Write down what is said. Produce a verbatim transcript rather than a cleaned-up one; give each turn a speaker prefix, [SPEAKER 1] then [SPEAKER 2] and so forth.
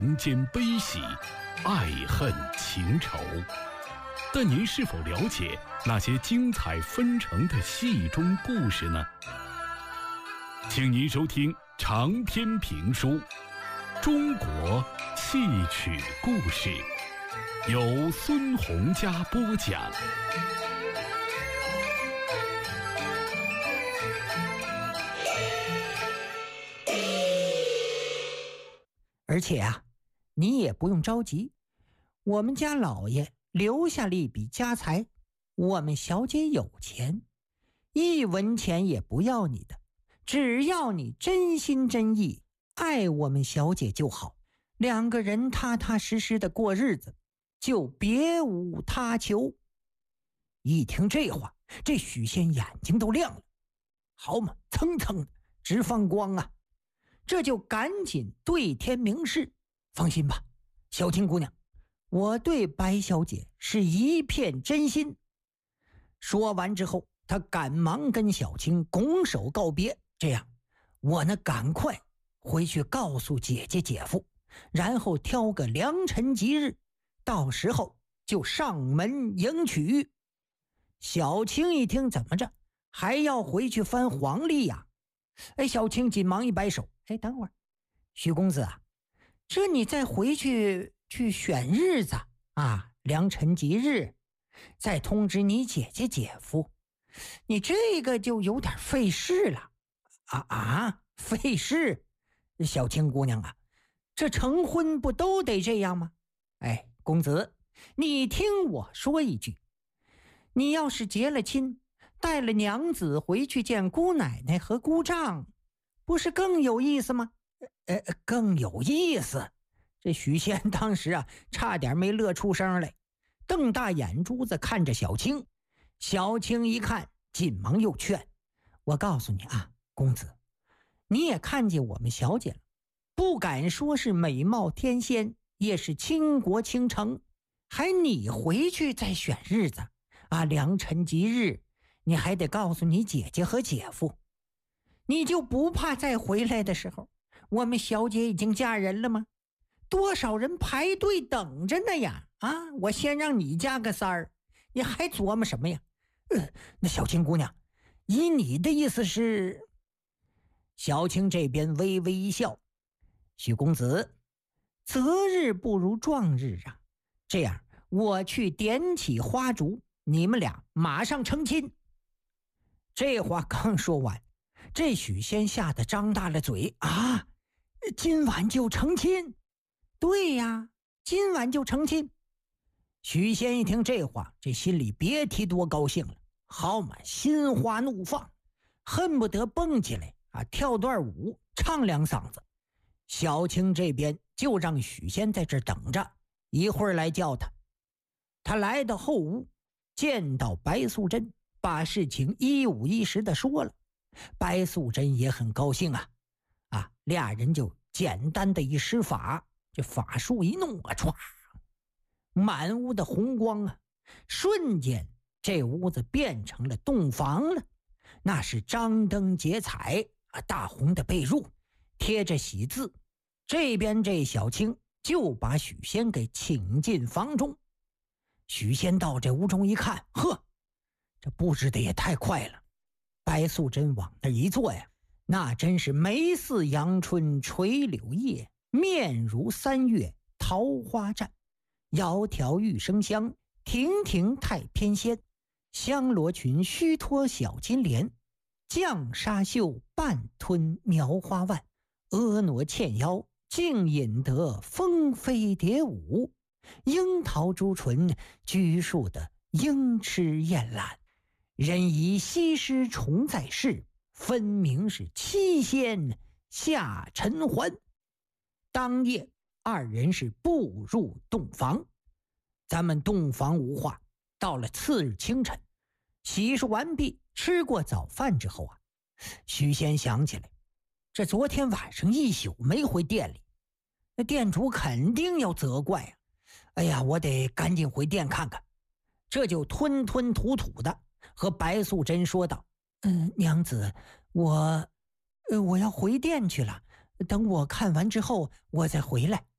[SPEAKER 1] 人间悲喜，爱恨情仇。但您是否了解那些精彩纷呈的戏中故事呢？请您收听长篇评书《中国戏曲故事》，由孙洪嘉播讲。
[SPEAKER 2] 而且啊，你也不用着急，我们家老爷留下了一笔家财，我们小姐有钱，一文钱也不要你的，只要你真心真意爱我们小姐就好，两个人踏踏实实的过日子，就别无他求。一听这话，这许仙眼睛都亮了，好嘛，蹭蹭的直放光啊！这就赶紧对天明誓，放心吧，小青姑娘，我对白小姐是一片真心。说完之后，他赶忙跟小青拱手告别，这样我呢赶快回去告诉姐姐姐夫，然后挑个良辰吉日，到时候就上门迎娶。小青一听，怎么着还要回去翻黄历呀？哎，小青紧忙一摆手，哎，等会儿，许公子啊，这你再回去去选日子啊，良辰吉日，再通知你姐姐姐夫，你这个就有点费事了。啊啊，费事？小青姑娘啊，这成婚不都得这样吗？哎，公子，你听我说一句，你要是结了亲，带了娘子回去见姑奶奶和姑丈，不是更有意思吗？呃，更有意思。这许仙当时啊，差点没乐出声来，瞪大眼珠子看着小青。小青一看，紧忙又劝：我告诉你啊，公子，你也看见我们小姐了，不敢说是美貌天仙，也是倾国倾城，还你回去再选日子啊，良辰吉日，你还得告诉你姐姐和姐夫，你就不怕再回来的时候，我们小姐已经嫁人了吗？多少人排队等着呢呀！啊，我先让你加个三儿，你还琢磨什么呀？呃，那小青姑娘，以你的意思是？小青这边微微一笑，许公子，择日不如撞日啊！这样，我去点起花烛，你们俩马上成亲。这话刚说完，这许仙吓得张大了嘴啊！今晚就成亲？对呀，今晚就成亲。许仙一听这话，这心里别提多高兴了，好嘛，心花怒放，恨不得蹦起来啊，跳段舞，唱两嗓子。小青这边就让许仙在这等着，一会儿来叫他。他来到后屋，见到白素贞，把事情一五一十的说了。白素贞也很高兴啊，啊，俩人就简单的一施法，这法术一弄啊，唰，满屋的红光啊，瞬间这屋子变成了洞房了。那是张灯结彩啊，大红的被褥，贴着喜字。这边这小青就把许仙给请进房中。许仙到这屋中一看，呵，这布置的也太快了。白素贞往那一坐呀，那真是眉似阳春垂柳叶，面如三月桃花绽，窈窕玉生香，亭亭太翩跹，香罗裙虚脱小金莲，绛纱袖半吞描花瓣，婀娜纤腰竟引得风飞蝶舞，樱桃朱唇拘束的莺痴燕懒，人疑西施重在世，分明是七仙下尘寰。当夜二人是步入洞房。咱们洞房无话，到了次日清晨，洗漱完毕，吃过早饭之后啊，许仙想起来，这昨天晚上一宿没回店里，那店主肯定要责怪啊！哎呀，我得赶紧回店看看。这就吞吞吐吐的和白素贞说道：嗯、呃，娘子，我呃我要回店去了，等我看完之后我再回来。